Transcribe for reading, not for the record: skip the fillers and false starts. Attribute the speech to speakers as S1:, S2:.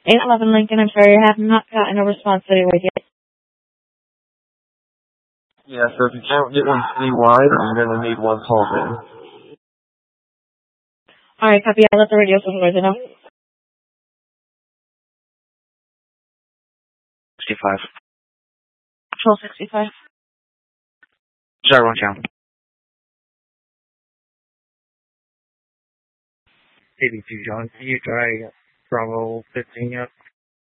S1: 811 Lincoln, I'm sorry, I have not gotten a response anyway yet.
S2: Yeah, so if you can't get one citywide, I'm going to need one call in.
S1: Alright, copy. I'll let the radio supervisor know.
S3: 65.
S1: 1265.
S3: 01 channel.
S4: 82 John, can you try Bravo 15 yet?